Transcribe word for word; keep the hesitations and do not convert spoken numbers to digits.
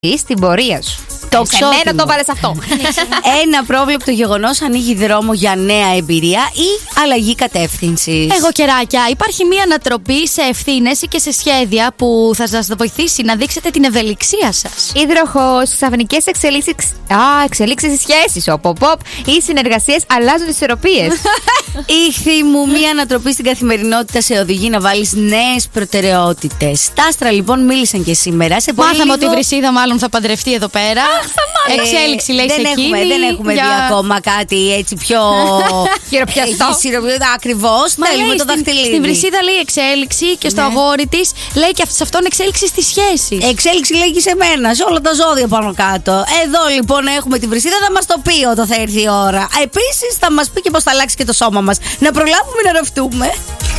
στην πορεία σου. Το σε μένα το βάλες αυτό. Ένα πρόβλεπτο γεγονός ανοίγει δρόμο για νέα εμπειρία ή αλλαγή κατεύθυνσης. Εγώ καιράκια, υπάρχει μία ανατροπή σε ευθύνες και σε σχέδια που θα σας βοηθήσει να δείξετε την ευελιξία σας. Υδροχόος, ξαφνικές εξελίξεις. Α, εξελίξεις στις σχέσεις. Οπ, οπ, οπ. Οι συνεργασίες αλλάζουν τις ισορροπίες. Ήχθη μου, μία ανατροπή στην καθημερινότητα σε οδηγεί να βάλεις νέες προτεραιότητες. Τα άστρα λοιπόν μίλησαν και σήμερα. Σε πολύ Μάθαμε λίγο... ότι η Βρυσίδα μάλλον θα παντρευτεί εδώ πέρα. Εξέλιξη λέει δεν σε έχουμε, εκείνη. δεν έχουμε για... δει ακόμα κάτι έτσι πιο χειροπιαστό. Ακριβώς. Θέλουμε το δαχτυλίδι. Στην Βρυσίδα λέει εξέλιξη και στο ναι. αγόρι της λέει και σε αυτόν εξέλιξη στις σχέσεις. Εξέλιξη λέει και σε μένα, σε όλα τα ζώδια πάνω κάτω. Εδώ λοιπόν έχουμε την Βρυσίδα, θα μας το πει όταν θα έρθει η ώρα. Επίσης θα μας πει και πώς θα αλλάξει και το σώμα μας. Να προλάβουμε να ρευτούμε.